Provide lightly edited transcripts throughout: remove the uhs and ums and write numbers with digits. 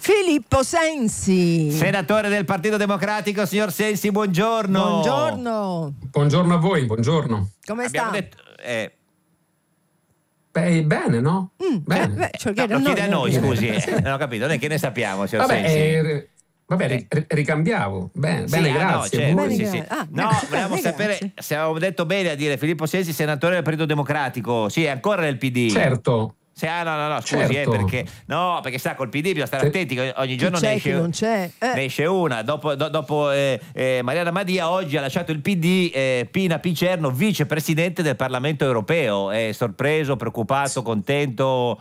Filippo Sensi. Senatore del Partito Democratico, signor Sensi, buongiorno. Buongiorno. Buongiorno a voi, buongiorno. Come Abbiamo sta? detto, Bene, no? Bene. lo chiede a noi, scusi. Non ho capito, noi che ne sappiamo, signor Vabbè, Sensi? ricambiavo. Bene, Sì, grazie. no, certo, Voi? sì, sì. No, volevamo sapere se avevamo detto bene a dire Filippo Sensi, senatore del Partito Democratico. Sì, è ancora nel PD. Certo. Sì, no, scusi, Certo. perché sa, col PD bisogna stare attenti, ogni giorno Chi c'è, ne chi non c'è? ne esce una. Dopo Mariana Madia oggi ha lasciato il PD, Pina Picerno, vicepresidente del Parlamento europeo. È sorpreso, preoccupato, contento?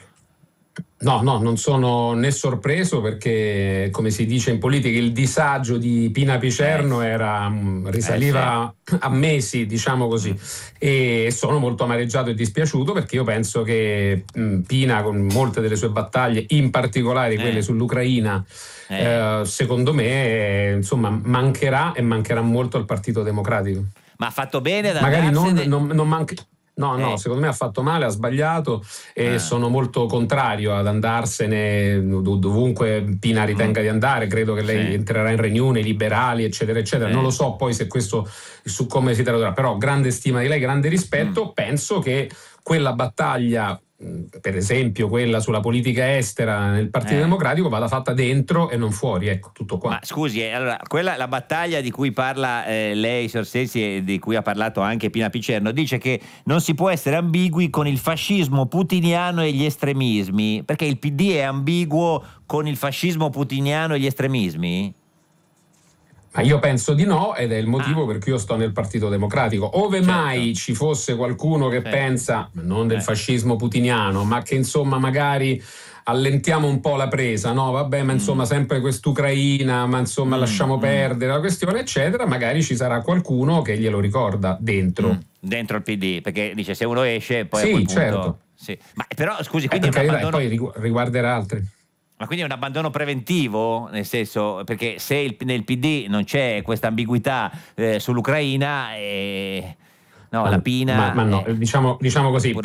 No, non sono né sorpreso perché, come si dice in politica, il disagio di Pina Picerno risaliva a mesi, diciamo così, e sono molto amareggiato e dispiaciuto perché io penso che Pina, con molte delle sue battaglie, in particolare quelle sull'Ucraina, secondo me, insomma, mancherà molto al Partito Democratico. Ma ha fatto bene ad Magari andarsene? non manca. No, secondo me ha fatto male, ha sbagliato e sono molto contrario ad andarsene dovunque Pina ritenga di andare. Credo che lei entrerà in riunione, i liberali, eccetera, eccetera. Non lo so poi se questo su come si tradurrà, però grande stima di lei, grande rispetto. Penso che quella battaglia, per esempio quella sulla politica estera nel Partito Democratico, vada fatta dentro e non fuori, ecco, tutto qua. Ma scusi, allora, la battaglia di cui parla lei, signor Sensi, e di cui ha parlato anche Pina Picerno, dice che non si può essere ambigui con il fascismo putiniano e gli estremismi, perché il PD è ambiguo con il fascismo putiniano e gli estremismi? Ma io penso di no, ed è il motivo per cui io sto nel Partito Democratico. Ove mai ci fosse qualcuno che pensa, non del fascismo putiniano, ma che insomma magari allentiamo un po' la presa, no? Vabbè, ma insomma sempre quest'Ucraina, ma insomma lasciamo perdere la questione, eccetera, magari ci sarà qualcuno che glielo ricorda dentro. Dentro il PD, perché dice se uno esce poi Sì, a quel punto... certo. Sì. Ma però scusi, quindi per carità, e poi riguarderà altri. Ma quindi è un abbandono preventivo, nel senso, perché se nel PD non c'è questa ambiguità sull'Ucraina, la Pina... Ma no, diciamo così,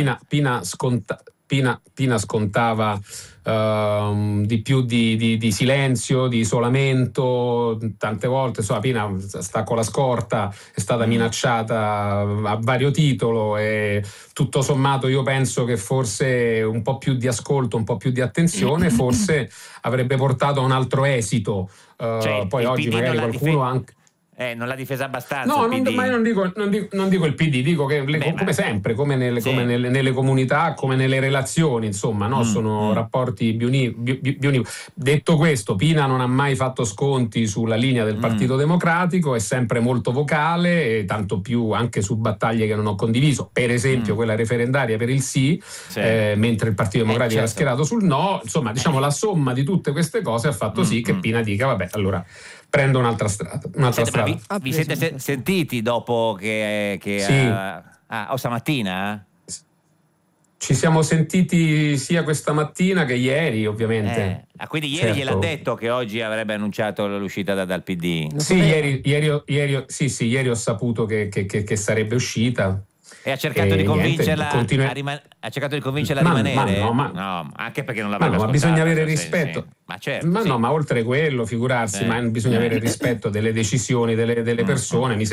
Pina scontava di più di silenzio, di isolamento, tante volte, insomma, Pina sta con la scorta, è stata minacciata a vario titolo e tutto sommato io penso che forse un po' più di ascolto, un po' più di attenzione forse avrebbe portato a un altro esito. Poi oggi PD magari qualcuno anche... non l'ha difesa abbastanza. No, il PD. ma io non dico il PD, dico che come sempre, come nelle comunità, come nelle relazioni, insomma, no? Sono rapporti biuni. Detto questo, Pina non ha mai fatto sconti sulla linea del Partito Democratico, è sempre molto vocale, e tanto più anche su battaglie che non ho condiviso, per esempio quella referendaria per il sì, mentre il Partito Democratico era schierato sul no. Insomma, diciamo la somma di tutte queste cose ha fatto sì che Pina dica vabbè, allora prendo un'altra strada. Vi siete sentiti dopo che stamattina? Ci siamo sentiti sia questa mattina che ieri, ovviamente. Quindi ieri gliel'ha detto che oggi avrebbe annunciato l'uscita dal PD? Sì, ieri ho saputo che sarebbe uscita. E ha cercato di convincerla a rimanere? No, anche perché non l'avrebbe ascoltata. Ma bisogna avere rispetto. Sì. Ma certo, no, ma oltre quello, figurarsi, ma bisogna avere rispetto delle decisioni delle persone.